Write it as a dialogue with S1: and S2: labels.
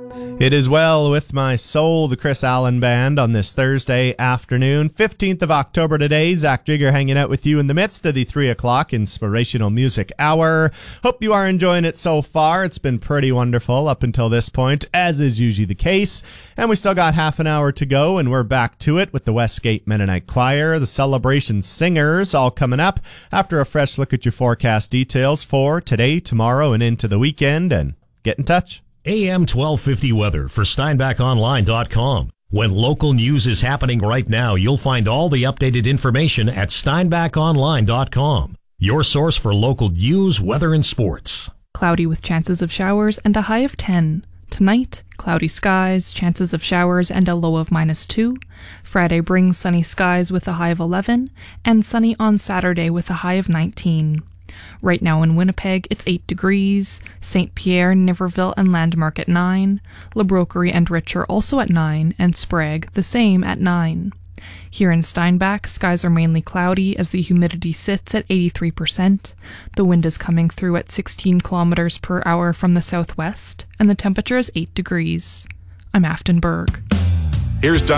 S1: It is well with my soul, the Chris Allen Band, on this Thursday afternoon, 15th of October today. Zach Jigger hanging out with you in the midst of the 3 o'clock Inspirational Music Hour. Hope you are enjoying it so far. It's been pretty wonderful up until this point, as is usually the case. And we still got half an hour to go, and we're back to it with the Westgate Mennonite Choir, the Celebration Singers, all coming up after a fresh look at your forecast details for today, tomorrow, and into the weekend. And get in touch.
S2: AM 1250 weather for SteinbachOnline.com. When local news is happening right now, you'll find all the updated information at SteinbachOnline.com. Your source for local news, weather, and sports.
S3: Cloudy with chances of showers and a high of 10. Tonight, cloudy skies, chances of showers, and a low of -2. Friday brings sunny skies with a high of 11, and sunny on Saturday with a high of 19. Right now in Winnipeg, it's 8 degrees, St. Pierre, Niverville, and Landmark at 9, La Broquerie and Richer also at 9, and Sprague the same at 9. Here in Steinbach, skies are mainly cloudy as the humidity sits at 83%. The wind is coming through at 16 kilometers per hour from the southwest, and the temperature is 8 degrees. I'm Afton Berg.
S4: Here's